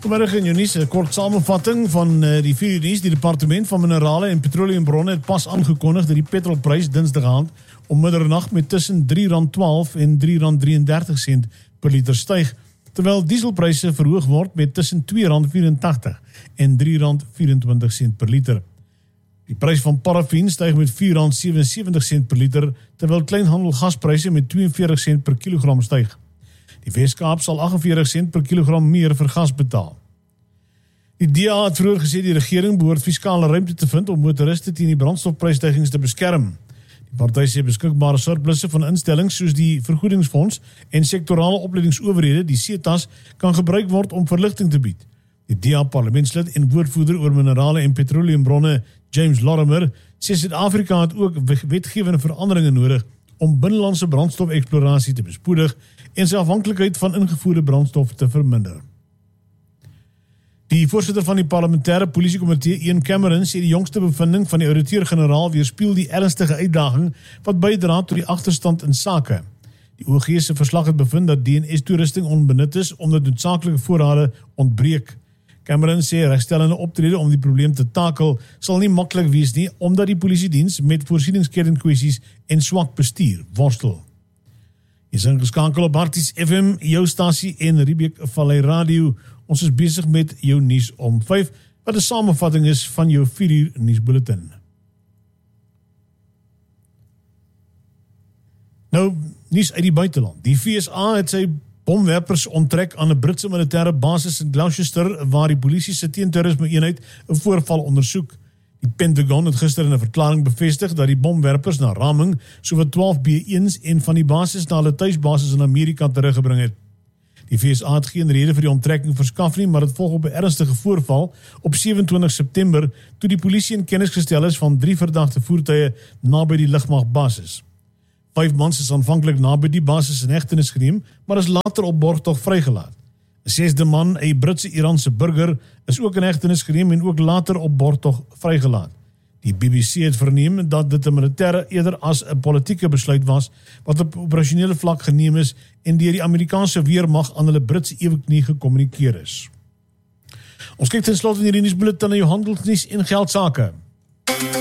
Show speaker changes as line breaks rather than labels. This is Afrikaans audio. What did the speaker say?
Vanmiddag in jou nuus, 'n kort samevatting van die 4 uur nuus. Die Departement van Minerale en Petroleumbronne het pas aangekondig dat die petrolprys Dinsdag aand om middernag met tussen R3.12 en R3.33 per liter styg, terwyl dieselpryse verhoog word met tussen R2.84 en R3.24 per liter. Die prys van paraffien styg met R4.77 per liter, terwyl kleinhandelgaspryse met 42 sent per kilogram styg. Die Weskaap sal 48 sent per kilogram meer vir gas betaal. Die DA het vroeër gesê die regering behoort fiskale ruimte te vind om motoriste teen die brandstofprysstygings te beskerm. Die party sê beskikbare surplusse van instellings soos die Vergoedingsfonds en sektorale opleidingsowerhede, die SETA's, kan gebruik word om verligting te bied. Die DA-parlementslid en woordvoerder oor minerale en petroleumbronne, James Lorimer, sê Suid-Afrika het ook wetgewende veranderinge nodig om binnelandse brandstofeksplorasie te bespoedig en sy afhanklikheid van ingevoerde brandstof te verminder. Die voorsitter van die parlementêre polisiekomitee, Ian Cameron, sê die jongste bevinding van die ouditeur-generaal weerspieël die ernstige uitdaging wat bydra tot die agterstand in sake. Die OG se verslag het bevind dat DNS-toerusting onbenut is omdat noodsaaklike voorrade ontbreek. Cameron sê regstellende optrede om die probleem te takel sal nie maklik wees nie, omdat die polisiediens met voorsieningskettingkwessies en swak bestuur worstel. Jy is ingeskakel op Harties FM, jou stasie en Riebeek Vallei Radio. Ons is besig met jou nuus om 5, wat 'n samevatting is van jou 4 uur nuusbulletin. Nou, nuus uit die buiteland. Die VSA het sy bomwerpers onttrek aan 'n Britse militêre basis in Gloucester, waar die polisie se teenterrorisme eenheid 'n voorval ondersoek. Die Pentagon het gister in 'n verklaring bevestig dat die bomwerpers na raming sowat 12 B1's en van die basis na hulle tuisbasis in Amerika teruggebring het. Die VSA het geen rede vir die onttrekking verskaf nie, maar dit volg op 'n ernstige voorval op 27 September toe die polisie in kennis gestel is van 3 verdagte voertuie naby die lugmagbasis. 5 mans is aanvanklik naby die basis in hegtenis geneem, maar is later op borgtog vrygelaat. 'n 6de man, 'n Britse-Iranse burger, is ook in hegtenis geneem en ook later op borgtog vrygelaat. Die BBC het verneem dat dit 'n militêre eerder as 'n politieke besluit was wat op operasionele vlak geneem is en deur die Amerikaanse weermag aan hulle Britse eweknie gekommunikeer is. Ons kyk ten slotte in hierdie nuusbulletin na jou handelsnuus en geldsaake.